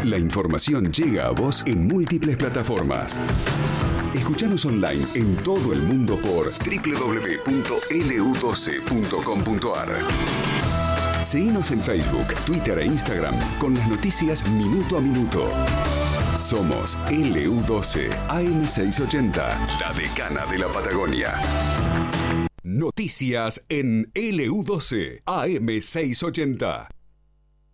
La información llega a vos en múltiples plataformas. Escuchanos online en todo el mundo por www.lu12.com.ar. Seguinos en Facebook, Twitter e Instagram con las noticias minuto a minuto. Somos LU12 AM680, la decana de la Patagonia. Noticias en LU12 AM680.